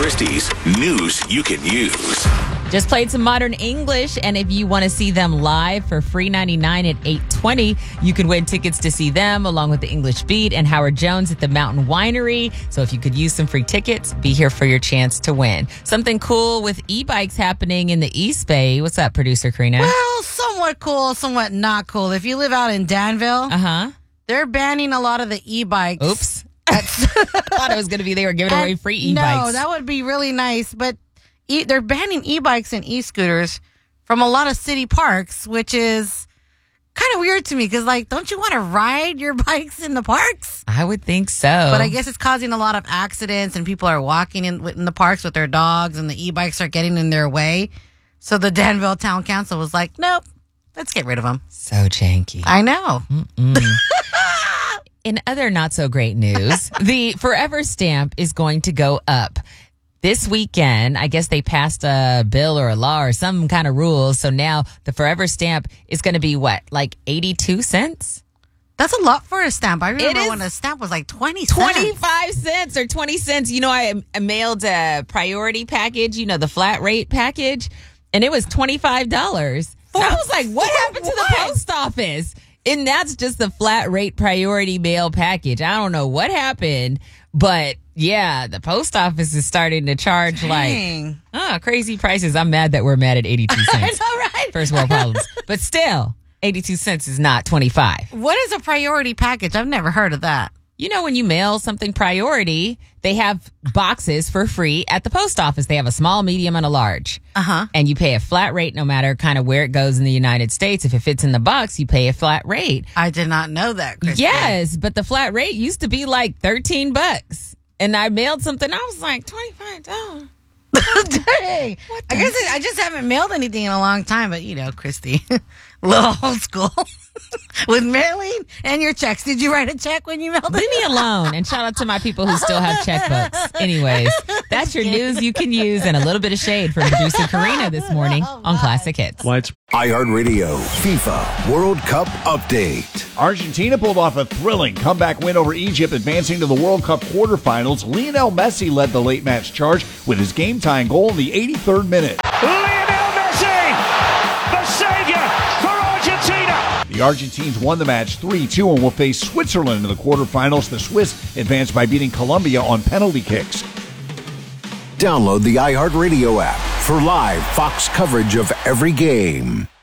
Christie's News You Can Use. Just played some Modern English, and if you want to see them live for free $99 at 8:20, you can win tickets to see them along with the English Beat and Howard Jones at the Mountain Winery. So if you could use some free tickets, be here for your chance to win. Something cool with e-bikes happening in the East Bay. What's up, producer Karina? Well, somewhat cool, somewhat not cool. If you live out in Danville, they're banning a lot of the e-bikes. Oops. I thought it was going to be they were giving away free e-bikes. No, that would be really nice, but they're banning e-bikes and e-scooters from a lot of city parks, which is kind of weird to me because, don't you want to ride your bikes in the parks? I would think so. But I guess it's causing a lot of accidents, and people are walking in the parks with their dogs, and the e-bikes are getting in their way. So the Danville Town Council was like, nope, let's get rid of them. So janky. I know. In other not-so-great news, the Forever Stamp is going to go up. This weekend, I guess they passed a bill or a law or some kind of rules. So now the Forever Stamp is going to be what, 82 cents? That's a lot for a stamp. I remember when a stamp was 20 cents. 25 cents or 20 cents. You know, I mailed a priority package, the flat rate package, and it was $25. I was like, what happened to the post office? And that's just the flat rate priority mail package. I don't know what happened, but yeah, the post office is starting to charge crazy prices. I'm mad that we're mad at 82 cents. I know, right? First world problems. But still, 82 cents is not 25. What is a priority package? I've never heard of that. You know, when you mail something priority, they have boxes for free at the post office. They have a small, medium, and a large. And you pay a flat rate no matter kind of where it goes in the United States. If it fits in the box, you pay a flat rate. I did not know that, Christy. Yes, but the flat rate used to be $13. And I mailed something, I was like, $25. Dang. I guess I just haven't mailed anything in a long time, but Christy, a little old school with mailing and your checks. Did you write a check when you mailed it? Leave me alone. And shout out to my people who still have checkbooks. Anyways, that's your news you can use and a little bit of shade from producer Karina this morning on Classic Hits. iHeartRadio FIFA World Cup Update. Argentina pulled off a thrilling comeback win over Egypt, advancing to the World Cup quarterfinals. Lionel Messi led the late match charge with his game-tying goal in the 83rd minute. Lionel Messi, the savior for Argentina. The Argentines won the match 3-2 and will face Switzerland in the quarterfinals. The Swiss advanced by beating Colombia on penalty kicks. Download the iHeartRadio app for live Fox coverage of every game.